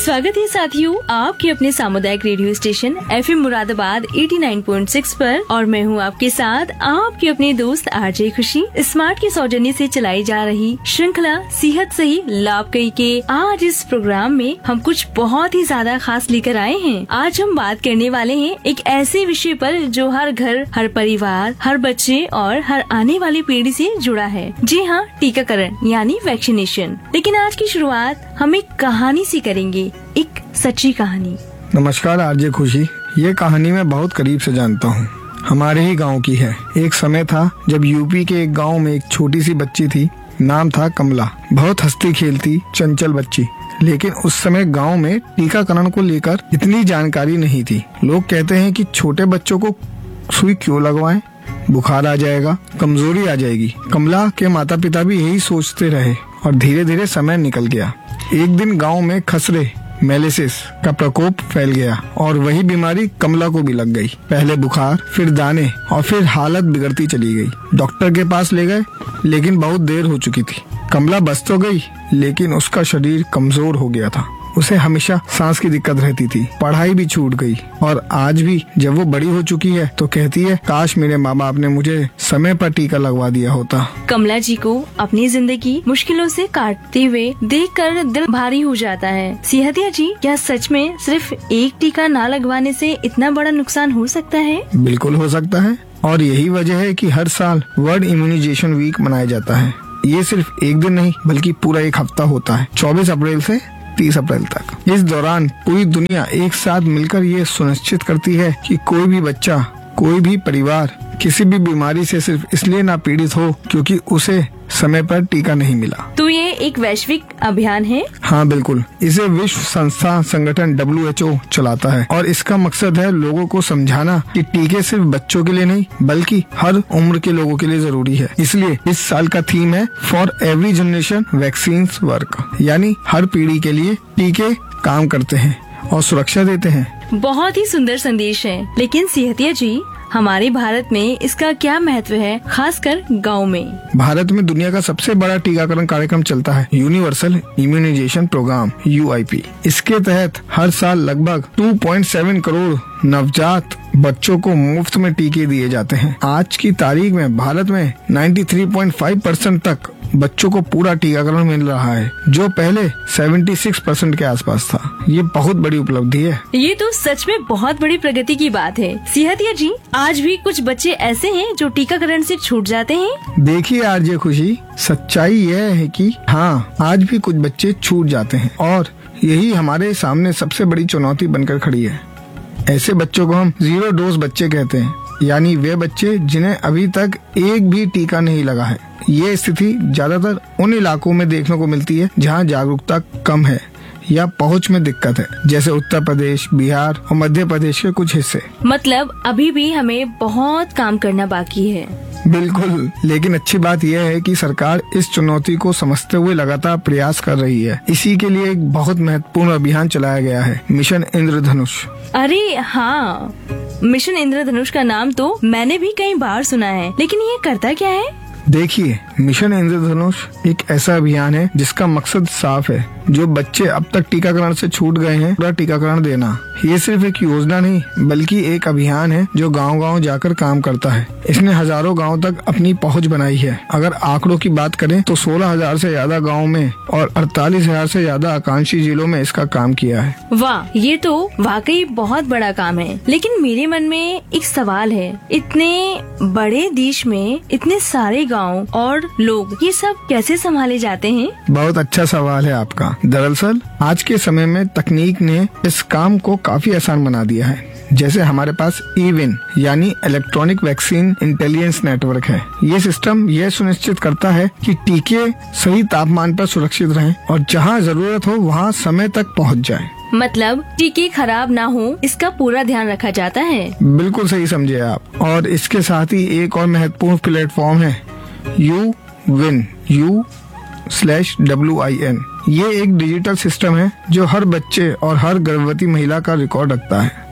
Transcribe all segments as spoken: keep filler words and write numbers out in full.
स्वागत है साथियों आपके अपने सामुदायिक radio station F M Moradabad नवासी पॉइंट छह पर, और मैं हूं आपके साथ आपके अपने दोस्त आरजे खुशी। स्मार्ट के सौजन्य से चलाई जा रही श्रृंखला सेहत सही लाभ कई के आज इस प्रोग्राम में हम कुछ बहुत ही ज्यादा खास लेकर आए हैं। आज हम बात करने वाले हैं एक ऐसे विषय पर जो हर घर, हर परिवार, हर बच्चे और हर आने वाली पीढ़ी से जुड़ा है। जी हाँ, टीकाकरण यानी वैक्सीनेशन। लेकिन आज की शुरुआत हम एक कहानी से करेंगे, एक सच्ची कहानी। नमस्कार आरजे खुशी, ये कहानी मैं बहुत करीब से जानता हूँ। हमारे ही गांव की है। एक समय था जब यूपी के एक गांव में एक छोटी सी बच्ची थी। नाम था कमला। बहुत हंसती खेलती चंचल बच्ची। लेकिन उस समय गांव में टीकाकरण को लेकर इतनी जानकारी नहीं थी। लोग कहते हैं कि छोटे बच्चों को सुई क्यों लगवाएं, बुखार आ जाएगा, कमजोरी आ जाएगी। कमला के माता पिता भी यही सोचते रहे और धीरे धीरे समय निकल गया। एक दिन गांव में खसरे मेलेसिस का प्रकोप फैल गया और वही बीमारी कमला को भी लग गई। पहले बुखार, फिर दाने और फिर हालत बिगड़ती चली गई। डॉक्टर के पास ले गए, लेकिन बहुत देर हो चुकी थी। कमला बच तो गई, लेकिन उसका शरीर कमजोर हो गया था। उसे हमेशा सांस की दिक्कत रहती थी। पढ़ाई भी छूट गई और आज भी जब वो बड़ी हो चुकी है तो कहती है, काश मेरे माँ बाप ने मुझे समय पर टीका लगवा दिया होता। कमला जी को अपनी जिंदगी मुश्किलों से काटते हुए देखकर दिल भारी हो जाता है। सिहतिया जी, क्या सच में सिर्फ एक टीका न लगवाने से इतना बड़ा नुकसान हो सकता है? बिल्कुल हो सकता है, और यही वजह है कि हर साल वर्ल्ड इम्यूनाइजेशन वीक मनाया जाता है। ये सिर्फ एक दिन नहीं बल्कि पूरा एक हफ्ता होता है, चौबीस अप्रैल से तीस अप्रैल तक। इस दौरान पूरी दुनिया एक साथ मिलकर ये सुनिश्चित करती है कि कोई भी बच्चा, कोई भी परिवार किसी भी बीमारी से सिर्फ इसलिए ना पीड़ित हो क्योंकि उसे समय पर टीका नहीं मिला। तो ये एक वैश्विक अभियान है? हाँ बिल्कुल, इसे विश्व संस्था संगठन डब्ल्यू एच ओ चलाता है और इसका मकसद है लोगों को समझाना कि टीके सिर्फ बच्चों के लिए नहीं बल्कि हर उम्र के लोगों के लिए जरूरी है। इसलिए इस साल का थीम है for every generation vaccines work, यानी हर पीढ़ी के लिए टीके काम करते हैं और सुरक्षा देते हैं। बहुत ही सुंदर संदेश है। लेकिन सिहतिया जी, हमारे भारत में इसका क्या महत्व है, खासकर गांव में? भारत में दुनिया का सबसे बड़ा टीकाकरण कार्यक्रम चलता है, universal immunisation programme you I P. इसके तहत हर साल लगभग दो पॉइंट सात करोड़ नवजात बच्चों को मुफ्त में टीके दिए जाते हैं। आज की तारीख में भारत में तिरानवे पॉइंट पाँच परसेंट तक बच्चों को पूरा टीकाकरण मिल रहा है, जो पहले छिहत्तर परसेंट के आसपास था। ये बहुत बड़ी उपलब्धि है। ये तो सच में बहुत बड़ी प्रगति की बात है। सिहतिया जी, आज भी कुछ बच्चे ऐसे हैं जो टीकाकरण से छूट जाते हैं? देखिए आरजे खुशी, सच्चाई यह है कि हाँ, आज भी कुछ बच्चे छूट जाते हैं और यही हमारे सामने सबसे बड़ी चुनौती बनकर खड़ी है। ऐसे बच्चों को हम जीरो डोज बच्चे कहते हैं, यानी वे बच्चे जिन्हें अभी तक एक भी टीका नहीं लगा है। ये स्थिति ज्यादातर उन इलाकों में देखने को मिलती है जहाँ जागरूकता कम है या पहुँच में दिक्कत है, जैसे उत्तर प्रदेश, बिहार और मध्य प्रदेश के कुछ हिस्से। मतलब अभी भी हमें बहुत काम करना बाकी है। बिल्कुल, लेकिन अच्छी बात यह है कि सरकार इस चुनौती को समझते हुए लगातार प्रयास कर रही है। इसी के लिए एक बहुत महत्वपूर्ण अभियान चलाया गया है, मिशन इंद्रधनुष। अरे हाँ, मिशन इंद्रधनुष का नाम तो मैंने भी कई बार सुना है, लेकिन ये करता क्या है? देखिए, मिशन इंद्रधनुष एक ऐसा अभियान है जिसका मकसद साफ है। जो बच्चे अब तक टीकाकरण से छूट गए हैं, पूरा टीकाकरण देना। ये सिर्फ एक योजना नहीं बल्कि एक अभियान है जो गांव-गांव जाकर काम करता है। इसने हजारों गांव तक अपनी पहुंच बनाई है। अगर आंकड़ों की बात करें तो सोलह हजार से ज्यादा गाँव में और अड़तालीस हजार से ज्यादा आकांक्षी जिलों में इसका काम किया है। वाह, ये तो वाकई बहुत बड़ा काम है। लेकिन मेरे मन में एक सवाल है, इतने बड़े देश में इतने सारे गाँव और लोग, ये सब कैसे संभाले जाते हैं? बहुत अच्छा सवाल है आपका। दरअसल आज के समय में तकनीक ने इस काम को काफी आसान बना दिया है। जैसे हमारे पास ई विन यानी इलेक्ट्रॉनिक वैक्सीन इंटेलिजेंस नेटवर्क है। ये सिस्टम यह सुनिश्चित करता है कि टीके सही तापमान पर सुरक्षित रहें और जहां जरूरत हो वहां समय तक पहुंच जाएं। मतलब टीके खराब ना हो, इसका पूरा ध्यान रखा जाता है। बिल्कुल सही समझे आप। और इसके साथ ही एक और महत्वपूर्ण प्लेटफॉर्म है you win, you slash W I N. ये एक डिजिटल सिस्टम है जो हर बच्चे और हर गर्भवती महिला का रिकॉर्ड रखता है।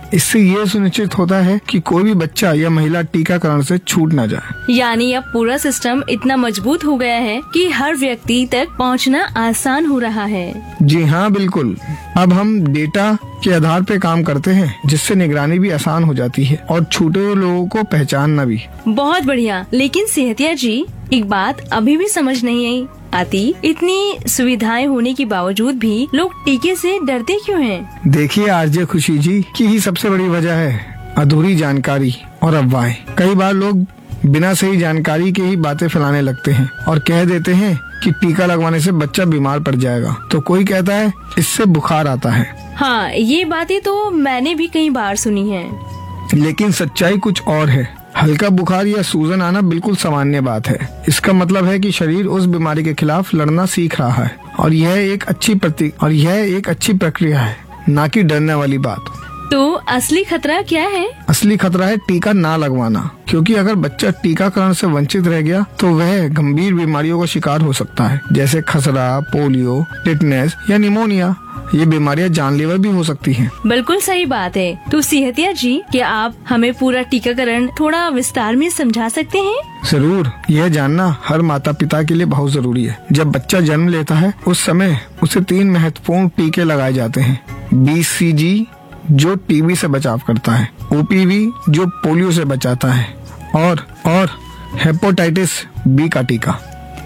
इससे ये सुनिश्चित होता है कि कोई भी बच्चा या महिला टीकाकरण से छूट न जाए। यानी अब पूरा सिस्टम इतना मजबूत हो गया है कि हर व्यक्ति तक पहुंचना आसान हो रहा है। जी हाँ, बिल्कुल। अब हम डेटा के आधार पे काम करते हैं, जिससे निगरानी भी आसान हो जाती है और छूटे हुए लोगों को पहचानना भी। बहुत बढ़िया। लेकिन सेहतिया जी, एक बात अभी भी समझ नहीं आई आती, इतनी सुविधाएं होने के बावजूद भी लोग टीके से डरते क्यों हैं? देखिए आरजे खुशी जी, की ही सबसे बड़ी वजह है अधूरी जानकारी और अफवाहें। कई बार लोग बिना सही जानकारी के ही बातें फैलाने लगते हैं और कह देते हैं कि टीका लगवाने से बच्चा बीमार पड़ जाएगा, तो कोई कहता है इससे बुखार आता है। हाँ, ये बातें तो मैंने भी कई बार सुनी है। लेकिन सच्चाई कुछ और है। हल्का बुखार या सूजन आना बिल्कुल सामान्य बात है। इसका मतलब है कि शरीर उस बीमारी के खिलाफ लड़ना सीख रहा है और यह एक अच्छी प्रति और यह एक अच्छी प्रक्रिया है, ना कि डरने वाली बात। तो असली खतरा क्या है? असली खतरा है टीका ना लगवाना, क्योंकि अगर बच्चा टीकाकरण से वंचित रह गया तो वह गंभीर बीमारियों का शिकार हो सकता है, जैसे खसरा, पोलियो, टिटनेस या निमोनिया। ये बीमारियां जानलेवा भी हो सकती हैं। बिल्कुल सही बात है। तो सेहतिया जी, क्या आप हमें पूरा टीकाकरण थोड़ा विस्तार में समझा सकते हैं? जरूर। यह जानना हर माता पिता के लिए बहुत जरूरी है। जब बच्चा जन्म लेता है उस समय उसे तीन महत्वपूर्ण टीके लगाए जाते हैं। बी सी जी जो टीबी से बचाव करता है, ओ पी वी जो पोलियो से बचाता है और और हेपेटाइटिस बी का टीका।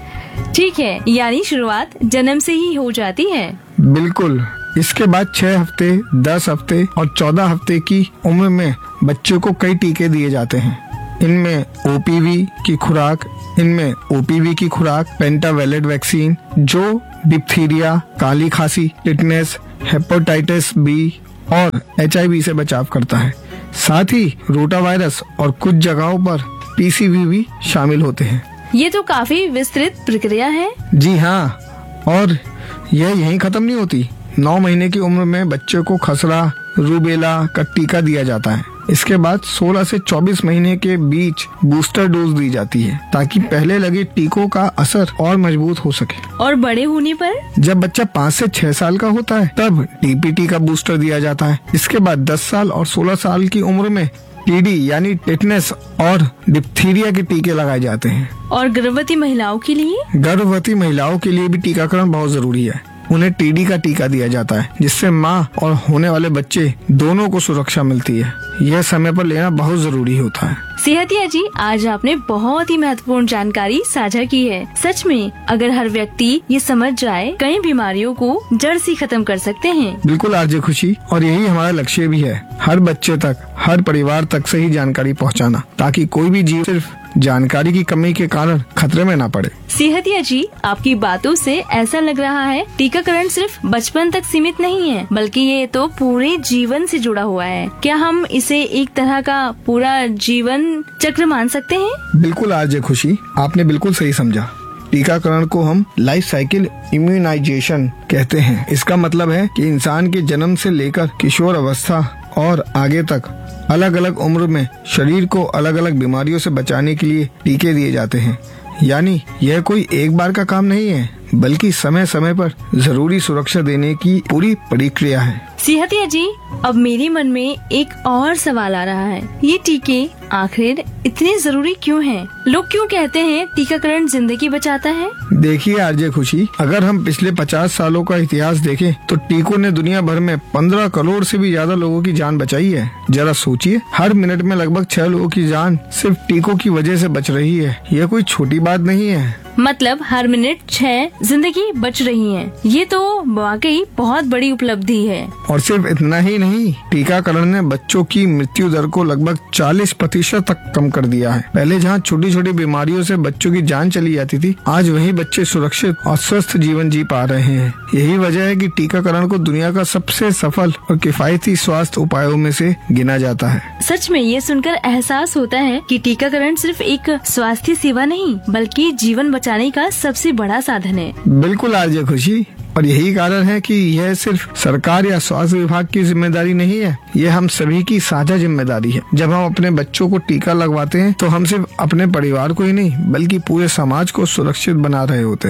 ठीक है, यानी शुरुआत जन्म से ही हो जाती है। बिल्कुल। इसके बाद छह हफ्ते, दस हफ्ते और चौदह हफ्ते की उम्र में बच्चों को कई टीके दिए जाते हैं। इनमें ओ पी वी की खुराक इनमें ओ पी वी की खुराक पेंटावेलेट वैक्सीन जो डिप्थीरिया, काली खांसी, टिटनेस, हेपेटाइटिस बी और एच आई वी से बचाव करता है। साथ ही रोटा वायरस और कुछ जगहों पर पी सी वी भी शामिल होते हैं। ये तो काफी विस्तृत प्रक्रिया है। जी हाँ, और यह यहीं खत्म नहीं होती। नौ महीने की उम्र में बच्चे को खसरा, रूबेला का टीका दिया जाता है। इसके बाद सोलह से चौबीस महीने के बीच बूस्टर डोज दी जाती है, ताकि पहले लगे टीकों का असर और मजबूत हो सके। और बड़े होने पर? जब बच्चा पाँच से छह साल का होता है तब टी पी टी का बूस्टर दिया जाता है। इसके बाद दस साल और सोलह साल की उम्र में टी डी यानी टिटनेस और डिप्थीरिया के टीके लगाए जाते हैं। और गर्भवती महिलाओं के लिए? गर्भवती महिलाओं के लिए भी टीकाकरण बहुत जरूरी है। उन्हें टी डी का टीका दिया जाता है, जिससे माँ और होने वाले बच्चे दोनों को सुरक्षा मिलती है। यह समय पर लेना बहुत जरूरी होता है। सेहतिया जी, आज आपने बहुत ही महत्वपूर्ण जानकारी साझा की है। सच में अगर हर व्यक्ति ये समझ जाए, कई बीमारियों को जड़ से खत्म कर सकते हैं। बिल्कुल आरजे खुशी, और यही हमारा लक्ष्य भी है, हर बच्चे तक, हर परिवार तक सही जानकारी पहुंचाना, ताकि कोई भी जीव सिर्फ जानकारी की कमी के कारण खतरे में ना पड़े। सेहतिया जी, आपकी बातों से ऐसा लग रहा है टीकाकरण सिर्फ बचपन तक सीमित नहीं है, बल्कि ये तो पूरे जीवन से जुड़ा हुआ है। क्या हम इसे एक तरह का पूरा जीवन चक्र मान सकते हैं? बिल्कुल आरजे खुशी, आपने बिल्कुल सही समझा। टीकाकरण को हम लाइफ साइकिल इम्यूनाइजेशन कहते हैं। इसका मतलब है कि इंसान के जन्म से लेकर किशोर अवस्था और आगे तक अलग अलग उम्र में शरीर को अलग अलग बीमारियों से बचाने के लिए टीके दिए जाते हैं। यानी यह कोई एक बार का काम नहीं है, बल्कि समय समय पर जरूरी सुरक्षा देने की पूरी प्रक्रिया है। सेहतिया जी, अब मेरे मन में एक और सवाल आ रहा है। ये टीके आखिर इतने जरूरी क्यों हैं? लोग क्यों कहते हैं टीकाकरण जिंदगी बचाता है? देखिए आरजे खुशी, अगर हम पिछले पचास सालों का इतिहास देखें तो टीकों ने दुनिया भर में पंद्रह करोड़ से भी ज्यादा लोगों की जान बचाई है। जरा सोचिए, हर मिनट में लगभग छह लोगों की जान सिर्फ टीकों की वजह से बच रही है। यह कोई छोटी बात नहीं है। मतलब हर मिनट छह जिंदगी बच रही है। ये तो वाकई बहुत बड़ी उपलब्धि है। और सिर्फ इतना ही नहीं, टीकाकरण ने बच्चों की मृत्यु दर को लगभग चालीस प्रतिशत तक कम कर दिया है। पहले जहाँ छोटी छोटी बीमारियों से बच्चों की जान चली जाती थी, आज वही बच्चे सुरक्षित और स्वस्थ जीवन जी पा रहे हैं। यही वजह है कि टीकाकरण को दुनिया का सबसे सफल और किफायती स्वास्थ्य उपायों में से गिना जाता है। सच में ये सुनकर एहसास होता है कि टीकाकरण सिर्फ एक स्वास्थ्य सेवा नहीं, बल्कि जीवन बचाने का सबसे बड़ा साधन है। बिल्कुल आरजे खुशी, और यही कारण है कि यह सिर्फ सरकार या स्वास्थ्य विभाग की जिम्मेदारी नहीं है, यह हम सभी की साझा जिम्मेदारी है। जब हम अपने बच्चों को टीका लगवाते हैं तो हम सिर्फ अपने परिवार को ही नहीं, बल्कि पूरे समाज को सुरक्षित बना रहे होते हैं।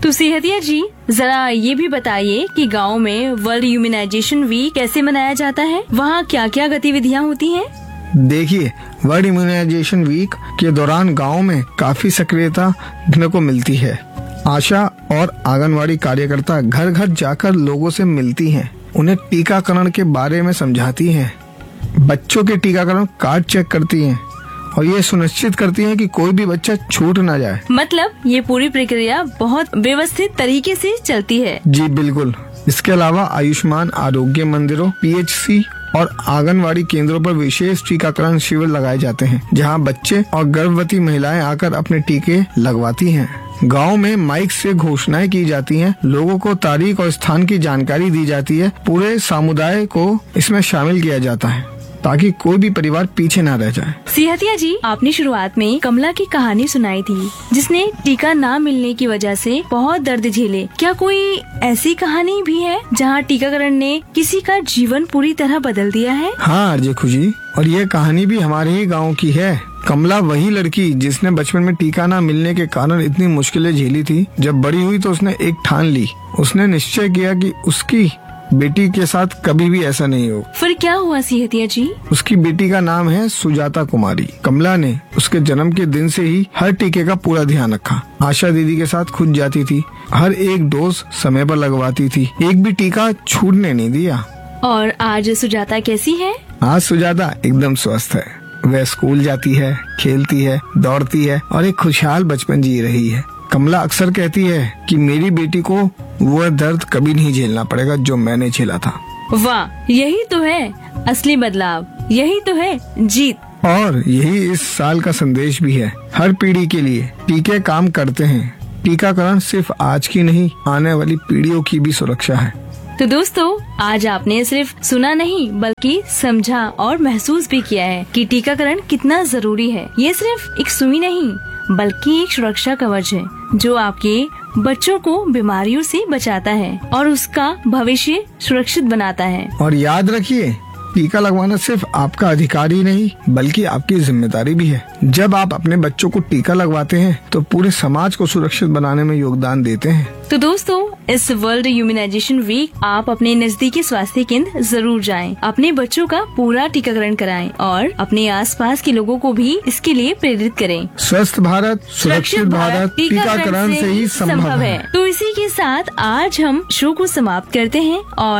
तो सेहतिया जी, जरा ये भी बताइए कि गांव में वर्ल्ड इम्यूनाइजेशन वीक कैसे मनाया जाता है, वहाँ क्या क्या गतिविधियाँ होती हैं? देखिए, वर्ल्ड इम्यूनाइजेशन वीक के दौरान गांव में काफी सक्रियता देखने को मिलती है। आशा और आंगनवाड़ी कार्यकर्ता घर घर जाकर लोगों से मिलती हैं, उन्हें टीकाकरण के बारे में समझाती हैं, बच्चों के टीकाकरण कार्ड चेक करती हैं और ये सुनिश्चित करती हैं कि कोई भी बच्चा छूट ना जाए। मतलब ये पूरी प्रक्रिया बहुत व्यवस्थित तरीके से चलती है। जी बिल्कुल। इसके अलावा आयुष्मान आरोग्य मंदिरों, पीएचसी और आंगनवाड़ी केंद्रों पर विशेष टीकाकरण शिविर लगाए जाते हैं, जहां बच्चे और गर्भवती महिलाएं आकर अपने टीके लगवाती हैं। गांव में माइक से घोषणाएं की जाती हैं, लोगों को तारीख और स्थान की जानकारी दी जाती है। पूरे समुदाय को इसमें शामिल किया जाता है ताकि कोई भी परिवार पीछे न रह जाए। सेहतिया जी, आपने शुरुआत में कमला की कहानी सुनाई थी, जिसने टीका ना मिलने की वजह से बहुत दर्द झेले। क्या कोई ऐसी कहानी भी है जहां टीकाकरण ने किसी का जीवन पूरी तरह बदल दिया है? हाँ आरजे खुशी, और ये कहानी भी हमारे ही गाँव की है। कमला वही लड़की जिसने बचपन में टीका ना मिलने के कारण इतनी मुश्किलें झेली थी। जब बड़ी हुई तो उसने एक ठान ली। उसने निश्चय किया कि उसकी बेटी के साथ कभी भी ऐसा नहीं हो। फिर क्या हुआ सेहतिया जी? उसकी बेटी का नाम है सुजाता कुमारी। कमला ने उसके जन्म के दिन से ही हर टीके का पूरा ध्यान रखा। आशा दीदी के साथ खुद जाती थी, हर एक डोज समय पर लगवाती थी, एक भी टीका छूटने नहीं दिया। और आज सुजाता कैसी है? आज सुजाता एकदम स्वस्थ है। वह स्कूल जाती है, खेलती है, दौड़ती है और एक खुशहाल बचपन जी रही है। कमला अक्सर कहती है कि मेरी बेटी को वह दर्द कभी नहीं झेलना पड़ेगा जो मैंने झेला था। वाह, यही तो है असली बदलाव, यही तो है जीत। और यही इस साल का संदेश भी है। हर पीढ़ी के लिए टीके काम करते हैं। टीकाकरण सिर्फ आज की नहीं, आने वाली पीढ़ियों की भी सुरक्षा है। तो दोस्तों, आज आपने सिर्फ सुना नहीं बल्कि समझा और महसूस भी किया है कि टीकाकरण कितना जरूरी है। ये सिर्फ एक सुई नहीं बल्कि एक सुरक्षा कवच है जो आपके बच्चों को बीमारियों से बचाता है और उसका भविष्य सुरक्षित बनाता है। और याद रखिए, टीका लगवाना सिर्फ आपका अधिकार ही नहीं बल्कि आपकी जिम्मेदारी भी है। जब आप अपने बच्चों को टीका लगवाते हैं तो पूरे समाज को सुरक्षित बनाने में योगदान देते हैं। तो दोस्तों, इस वर्ल्ड इम्यूनाइजेशन वीक आप अपने नजदीकी स्वास्थ्य केंद्र जरूर जाएं, अपने बच्चों का पूरा टीकाकरण कराएं और अपने आसपास के लोगों को भी इसके लिए प्रेरित करें। स्वस्थ भारत, सुरक्षित भारत टीकाकरण से ही संभव है। तो इसी के साथ आज हम शो को समाप्त करते हैं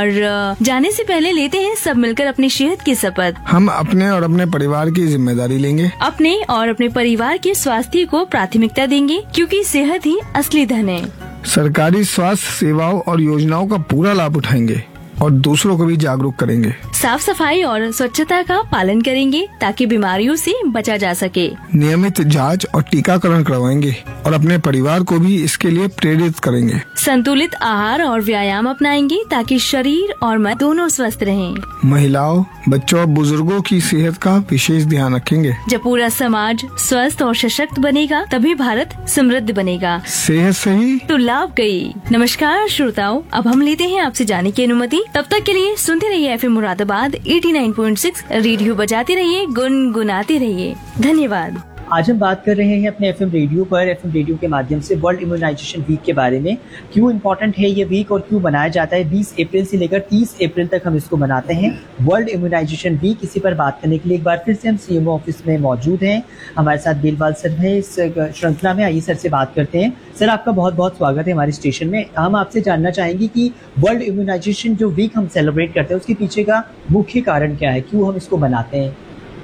और जाने से पहले लेते हैं सब मिलकर अपनी सेहत की शपथ। हम अपने और अपने परिवार की जिम्मेदारी लेंगे, अपने और अपने परिवार के स्वास्थ्य को प्राथमिकता देंगे क्योंकि सेहत ही असली धन है। सरकारी स्वास्थ्य सेवाओं और योजनाओं का पूरा लाभ उठाएंगे और दूसरों को भी जागरूक करेंगे। साफ सफाई और स्वच्छता का पालन करेंगे ताकि बीमारियों से बचा जा सके। नियमित जांच और टीकाकरण करवाएंगे और अपने परिवार को भी इसके लिए प्रेरित करेंगे। संतुलित आहार और व्यायाम अपनाएंगे ताकि शरीर और मन दोनों स्वस्थ रहें। महिलाओं, बच्चों और बुजुर्गों की सेहत का विशेष ध्यान रखेंगे। जब पूरा समाज स्वस्थ और सशक्त बनेगा तभी भारत समृद्ध बनेगा। सेहत सही तो लाभ गई। नमस्कार श्रोताओं, अब हम लेते हैं आपसे जाने की अनुमति। तब तक के लिए सुनते रहिए एफएम मुरादाबाद नवासी पॉइंट छह, रेडियो बजाते रहिए, गुनगुनाते रहिए। धन्यवाद। आज हम बात कर रहे हैं अपने एफएम रेडियो पर एफएम रेडियो के माध्यम से वर्ल्ड इम्यूनाइजेशन वीक के बारे में। क्यों इम्पोर्टेंट है ये वीक और क्यों मनाया जाता है। बीस अप्रैल से लेकर तीस अप्रैल तक हम इसको मनाते हैं, वर्ल्ड इम्यूनाइजेशन वीक। इसी पर बात करने के लिए एक बार फिर से हम सीएमओ ऑफिस में मौजूद हैं। हमारे साथ बेलवाल सर हैं इस श्रृंखला में। आइए सर से बात करते हैं। सर, आपका बहुत बहुत स्वागत है हमारे स्टेशन में। हम आपसे जानना चाहेंगे कि वर्ल्ड इम्यूनाइजेशन जो वीक हम सेलिब्रेट करते हैं उसके पीछे का मुख्य कारण क्या है, क्यों हम इसको मनाते हैं।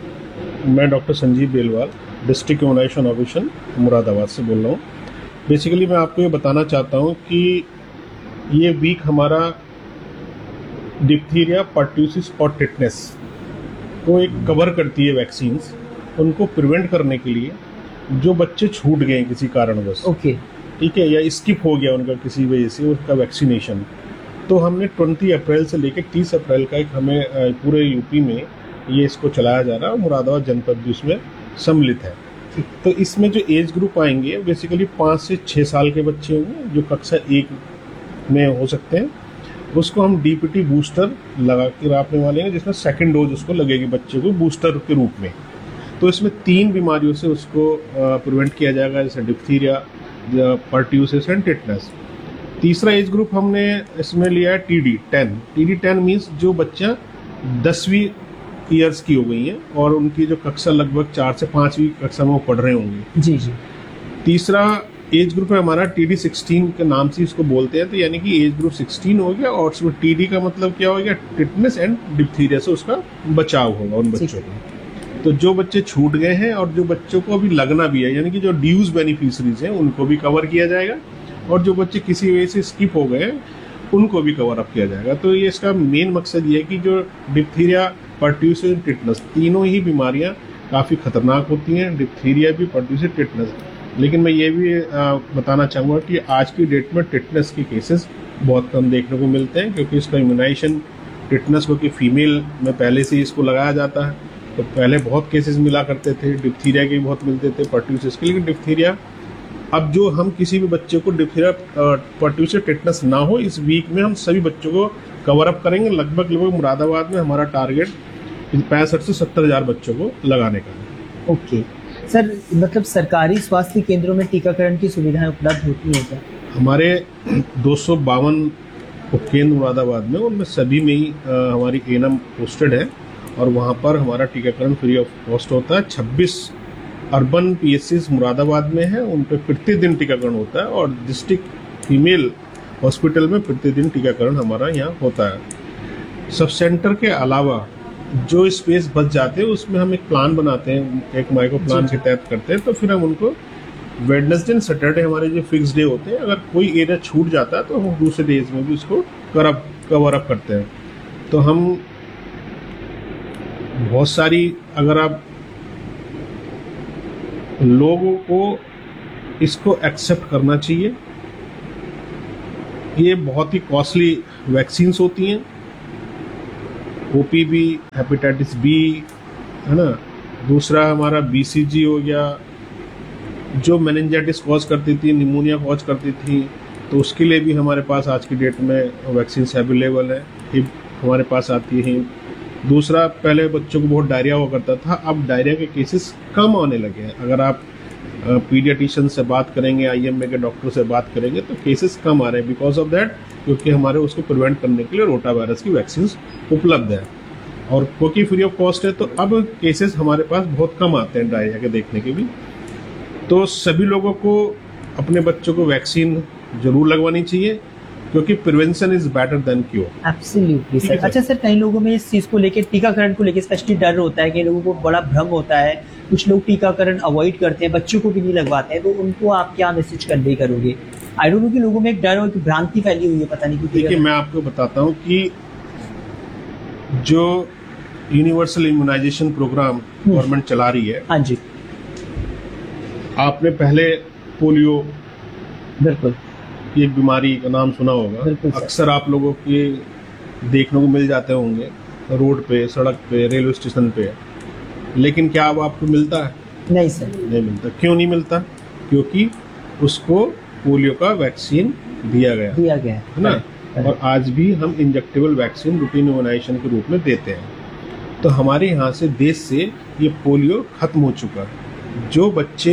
मैं doctor Sanjeev Belwal, district immunisation officer Moradabad से बोल रहा हूँ। बेसिकली मैं आपको ये बताना चाहता हूँ कि ये वीक हमारा डिप्थीरिया, पर्ट्यूसिस और टिटनेस को एक कवर करती है वैक्सीन्स, उनको प्रिवेंट करने के लिए जो बच्चे छूट गए किसी कारणवश, ओके ठीक है, या स्किप हो गया उनका किसी वजह से उसका वैक्सीनेशन, तो हमने बीस अप्रैल से लेकर तीस अप्रैल का एक हमें पूरे यूपी में ये इसको चलाया जा रहा है और मुरादाबाद जनपद भी उसमें सम्मिलित है। तो इसमें जो एज ग्रुप आएंगे बेसिकली पाँच से छः साल के बच्चे होंगे जो कक्षा एक में हो सकते हैं। उसको हम डीपीटी बूस्टर लगा के आपने वाले हैं, जिसमें सेकंड डोज उसको लगेगी बच्चे को बूस्टर के रूप में। तो इसमें तीन बीमारियों से उसको प्रिवेंट किया जाएगा, जैसे डिप्थीरिया, पर्ट्यूसिस एंड टिटनेस। तीसरा एज ग्रुप हमने इसमें लिया है T D ten. T D ten means जो बच्चा दसवीं ईयर्स की हो गई है और उनकी जो कक्षा लगभग चार से पांचवी कक्षा में वो पढ़ रहे होंगे। जी जी। तीसरा एज ग्रुप है हमारा टी डी सिक्सटीन के नाम से इसको बोलते हैं, तो यानी कि एज ग्रुप सिक्सटीन हो गया और उसमें टी डी का मतलब क्या हो गया, टिटनेस एंड डिप्थीरिया से उसका बचाव होगा उन बच्चों को। तो जो बच्चे छूट गए हैं और जो बच्चों को अभी लगना भी है, यानी कि जो ड्यूज बेनिफिशरीज हैं उनको भी कवर किया जाएगा, और जो बच्चे किसी वजह से स्किप हो गए उनको भी कवर अप किया जाएगा। तो ये इसका मेन मकसद ये है कि जो डिप्थीरिया, पर्ट्यूसिस, टिटनेस तीनों ही बीमारियां काफ़ी खतरनाक होती हैं, डिप्थीरिया भी, पर्ट्यूसिस, टिटनेस। लेकिन मैं ये भी आ, बताना चाहूँगा कि आज की डेट में टिटनेस के केसेस बहुत कम देखने को मिलते हैं, क्योंकि इसका इम्यूनाइजेशन टिटनेस को कि फीमेल में पहले से ही इसको लगाया जाता है। तो पहले बहुत केसेस मिला करते थे, डिप्थीरिया के भी बहुत मिलते थे, पर्ट्यूसिस के। लेकिन डिप्थीरिया अब जो हम किसी भी बच्चे को डिप्थीरिया, पर्ट्यूसिस, टिटनेस ना हो, इस वीक में हम सभी बच्चों को कवर अप करेंगे। लगभग लगभग मुरादाबाद में हमारा टारगेट पैंसठ से सत्तर हजार बच्चों को लगाने का है। ओके सर, मतलब सरकारी स्वास्थ्य केंद्रों में टीकाकरण की सुविधाएं उपलब्ध होती हैं क्या? हमारे दो सौ बावन उपकेंद्र मुरादाबाद में, उनमें सभी में ही आ, हमारी एएनएम पोस्टेड है और वहाँ पर हमारा टीकाकरण फ्री ऑफ कॉस्ट होता है। छब्बीस अर्बन पीएचसीज मुरादाबाद में है, उन पर प्रतिदिन टीकाकरण होता है, और डिस्ट्रिक्ट फीमेल हॉस्पिटल में प्रतिदिन टीकाकरण हमारा यहाँ होता है। सब सेंटर के अलावा जो स्पेस बच जाते हैं उसमें हम एक प्लान बनाते हैं, एक माइक्रो प्लान के तहत करते हैं। तो फिर हम उनको वेडनेसडे एंड सैटरडे हमारे जो फिक्स डे होते हैं, अगर कोई एरिया छूट जाता है तो हम दूसरे डेज में भी उसको करअप कवर अप करते हैं। तो हम बहुत सारी, अगर आप लोगों को इसको एक्सेप्ट करना चाहिए, ये बहुत ही कॉस्टली वैक्सीन्स होती हैं। ओपीवी, हेपेटाइटिस बी, है ना, दूसरा हमारा बीसीजी हो गया, जो मेनिंजाइटिस कॉज करती थी, निमोनिया कॉज करती थी, तो उसके लिए भी हमारे पास आज की डेट में वैक्सीन अवेलेबल है। हिप हमारे पास आती है। दूसरा, पहले बच्चों को बहुत डायरिया हुआ करता था, अब डायरिया के केसेस कम आने लगे हैं। अगर आप पीडियाट्रिशियन से बात करेंगे, आईएमए के डॉक्टर से बात करेंगे, तो केसेस कम आ रहे हैं बिकॉज ऑफ दैट, क्योंकि हमारे उसको प्रिवेंट करने के लिए रोटा वायरस की वैक्सीन उपलब्ध है और क्योंकि फ्री ऑफ कॉस्ट है, तो अब केसेस हमारे पास बहुत कम आते हैं डायरिया के देखने के भी। तो सभी लोगों को अपने बच्चों को वैक्सीन जरूर लगवानी चाहिए, क्योंकि prevention is better than cure. Absolutely sir. अच्छा सर, कई लोगों में इस चीज को लेकर, टीकाकरण को लेकर स्पेशली डर होता है, कई लोगों को बड़ा भ्रम होता है, कुछ लोग टीकाकरण अवॉइड करते हैं, बच्चों को भी नहीं लगवाते हैं, तो उनको आप क्या मैसेज कन्वे करोगे? आई डोंट नो कि लोगों में एक डर और एक भ्रांति फैली हुई है, पता नहीं क्यों। देखिए, मैं आपको बताता हूँ कि जो यूनिवर्सल इम्यूनाइजेशन प्रोग्राम गवर्नमेंट चला रही है, हाँ जी, आपने पहले पोलियो, बिल्कुल, एक बीमारी का नाम सुना होगा, अक्सर आप लोगों के देखने को मिल जाते होंगे रोड पे, सड़क पे, रेलवे स्टेशन पे, लेकिन क्या अब आपको मिलता है? नहीं सर, नहीं मिलता। क्यों नहीं मिलता? क्योंकि उसको पोलियो का वैक्सीन दिया गया दिया गया है ना, और आज भी हम इंजेक्टेबल वैक्सीन रूटीन इम्यूनाइजेशन के रूप में देते हैं। तो हमारे यहाँ से, देश से ये पोलियो खत्म हो चुका है। जो बच्चे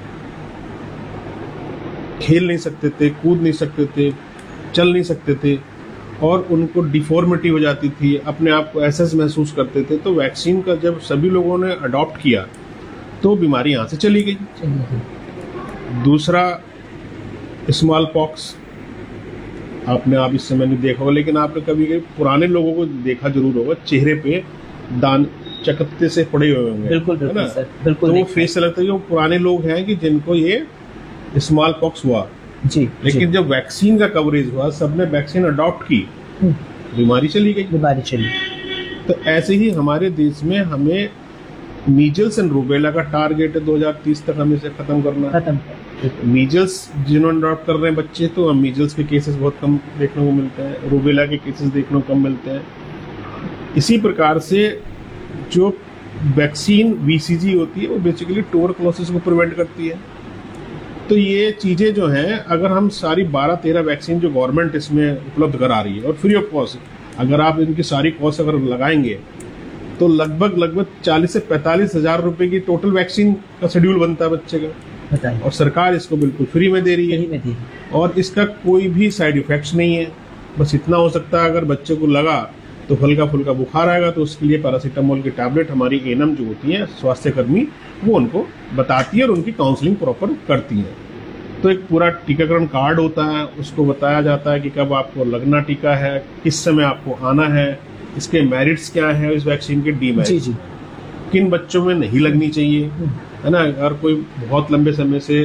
खेल नहीं सकते थे, कूद नहीं सकते थे, चल नहीं सकते थे और उनको डिफॉर्मिटी हो जाती थी, अपने आप को ऐसा महसूस करते थे, तो वैक्सीन का जब सभी लोगों ने अडॉप्ट किया तो बीमारी यहाँ से चली गई। दूसरा, स्मॉल पॉक्स, आपने आप इस समय नहीं देखा होगा, लेकिन आपने कभी कभी पुराने लोगों को देखा जरूर होगा, चेहरे पे दान चकत्ते से पड़े हुए होंगे। बिल्कुल बिल्कुल सर, बिल्कुल। तो वो फेस से लगता है कि वो पुराने लोग हैं कि जिनको ये स्मॉल पॉक्स हुआ जी। लेकिन जी। जब वैक्सीन का कवरेज हुआ, सबने वैक्सीन अडॉप्ट की, बीमारी चली गई। बीमारी चली। तो ऐसे ही हमारे देश में हमें मीजल्स एंड रूबेला का टारगेट है दो हज़ार तीस तक हमें इसे खत्म करना है। खत्म। मीजल्स जिन्होंने अडॉप्ट कर रहे हैं बच्चे, तो हम मीजल्स के केसेस बहुत कम देखने को मिलते हैं, रूबेला के केसेस देखने को कम मिलते हैं। इसी प्रकार से जो वैक्सीन वीसीजी होती है वो बेसिकली ट्यूबरकुलोसिस को प्रिवेंट करती है। तो ये चीजें जो हैं, अगर हम सारी बारह तेरह वैक्सीन जो गवर्नमेंट इसमें उपलब्ध करा रही है और फ्री ऑफ कॉस्ट, अगर आप इनकी सारी कॉस्ट अगर लगाएंगे तो लगभग लगभग चालीस से पैंतालीस हजार रुपए की टोटल वैक्सीन का शेड्यूल बनता है बच्चे का। बताइए। और सरकार इसको बिल्कुल फ्री में दे रही फ्री है में दी। और इसका कोई भी साइड इफेक्ट्स नहीं है। बस इतना हो सकता है अगर बच्चे को लगा तो हल्का फुल्का बुखार आएगा तो उसके लिए पैरासीटामोल की टैबलेट हमारी एनएम जो होती है स्वास्थ्य कर्मी वो उनको बताती है और उनकी काउंसलिंग प्रॉपर करती है। तो एक पूरा टीकाकरण कार्ड होता है, उसको बताया जाता है कि कब आपको लगना टीका है, किस समय आपको आना है, इसके मेरिट्स क्या है इस वैक्सीन के, डीमेरिट्स, किन बच्चों में नहीं लगनी चाहिए, है ना। अगर कोई बहुत लंबे समय से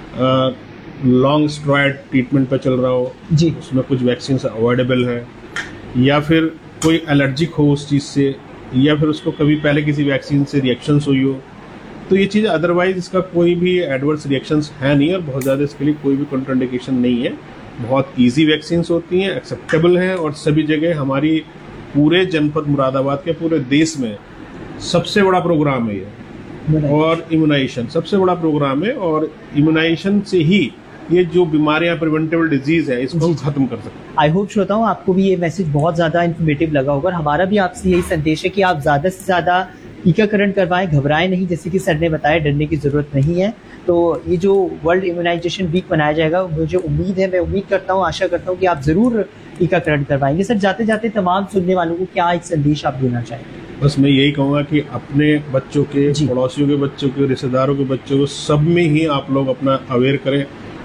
लॉन्ग स्टेरॉयड ट्रीटमेंट पर चल रहा हो जी, उसमें कुछ वैक्सीन अवॉइडेबल है, या फिर कोई एलर्जिक हो उस चीज़ से, या फिर उसको कभी पहले किसी वैक्सीन से रिएक्शंस हुई हो, तो ये चीज़ अदरवाइज इसका कोई भी एडवर्स रिएक्शंस है नहीं और बहुत ज़्यादा इसके लिए कोई भी कंट्राइंडिकेशन नहीं है। बहुत इजी वैक्सीन्स होती हैं, एक्सेप्टेबल हैं और सभी जगह हमारी पूरे जनपद मुरादाबाद के पूरे देश में सबसे बड़ा प्रोग्राम है ये। और इम्यूनाइजेशन सबसे बड़ा प्रोग्राम है और इम्यूनाइजेशन से ही ये जो बीमारियां प्रिवेंटेबल डिजीज है इसको खत्म कर सकते हैं। आई होप श्रोताओं आपको भी ये मैसेज बहुत ज्यादा इन्फॉर्मेटिव लगा होगा। हमारा भी आपसे यही संदेश है कि आप ज्यादा से ज्यादा टीकाकरण करवाएं, घबराएं नहीं, जैसे कि सर ने बताया डरने की जरूरत नहीं है। तो ये जो वर्ल्ड इम्यूनाइजेशन वीक मनाया जाएगा मुझे उम्मीद है, मैं उम्मीद करता हूँ, आशा करता हूँ कि आप जरूर टीकाकरण करवाएंगे। सर जाते जाते तमाम सुनने वालों को क्या एक संदेश आप देना चाहेंगे? बस मैं यही कहूँगा कि अपने बच्चों के, पड़ोसियों के बच्चों के, रिश्तेदारों के बच्चों को सब में ही आप लोग अपना अवेयर करें,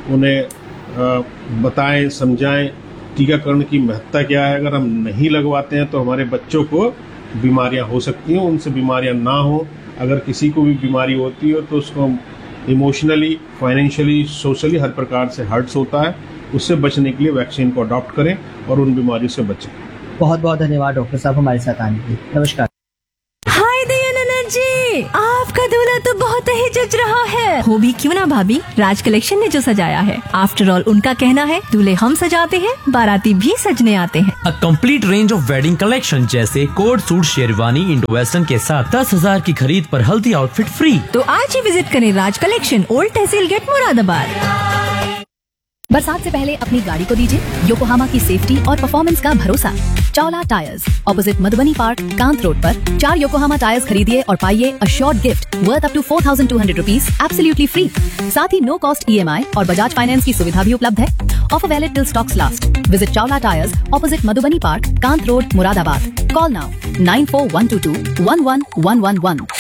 उन्हें बताएं, समझाएं टीकाकरण की महत्ता क्या है। अगर हम नहीं लगवाते हैं तो हमारे बच्चों को बीमारियां हो सकती हैं, उनसे बीमारियां ना हो। अगर किसी को भी बीमारी होती है तो उसको इमोशनली, फाइनेंशियली, सोशली हर प्रकार से हर्ट्स होता है, उससे बचने के लिए वैक्सीन को अडॉप्ट करें और उन बीमारियों से बचें। बहुत बहुत धन्यवाद डॉक्टर साहब हमारे साथ आने के लिए। नमस्कार। हाय दयानंद जी, आपका दूल्हा तो बहुत ही जच रहा है। हो भी क्यों ना भाभी, राज कलेक्शन ने जो सजाया है। आफ्टर ऑल उनका कहना है दूल्हे हम सजाते हैं, बाराती भी सजने आते हैं। A complete range of wedding collection जैसे coat suit, sherwani, Indo western के साथ दस हजार की खरीद पर हल्दी आउटफिट फ्री। तो आज ही विजिट करें राज कलेक्शन, ओल्ड तहसील गेट, मुरादाबाद। बरसात से पहले अपनी गाड़ी को दीजिए योकोहामा की सेफ्टी और परफॉर्मेंस का भरोसा। Chawla tyres, opposite Madhubani park, Kant road पर चार योकोहामा टायर्स खरीदिए और पाइए a short gift worth up to four thousand two hundred rupees absolutely free. साथ ही नो कॉस्ट ईएमआई और बजाज फाइनेंस की सुविधा भी उपलब्ध है। Offer valid till stocks last. Visit Chawla tyres, opposite Madhubani park, Kant road, Moradabad. Call now nine four one two to one one one one one.